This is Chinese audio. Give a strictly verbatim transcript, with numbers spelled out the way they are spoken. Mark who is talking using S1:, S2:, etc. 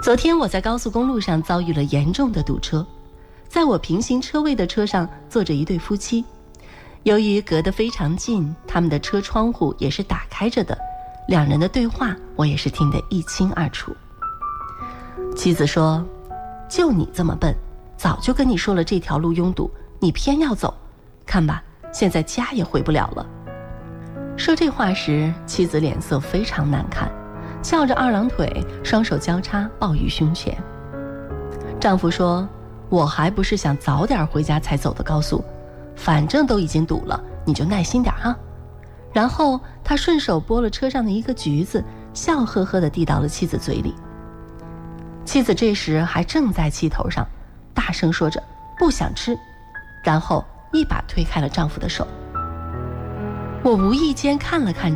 S1: 昨天我在高速公路上遭遇了严重的堵车，在我平行车位的车上坐着一对夫妻，由于隔得非常近，他们的车窗户也是打开着的，两人的对话我也是听得一清二楚。妻子说，就你这么笨，早就跟你说了这条路拥堵，你偏要走，看吧，现在家也回不了了。说这话时，妻子脸色非常难看，翘着二郎腿，双手交叉抱于胸前。丈夫说，我还不是想早点回家才走的高速，反正都已经堵了，你就耐心点啊。然后他顺手剥了车上的一个橘子，笑呵呵地递到了妻子嘴里。妻子这时还正在气头上，大声说着不想吃，然后一把推开了丈夫的手。我无意间看了看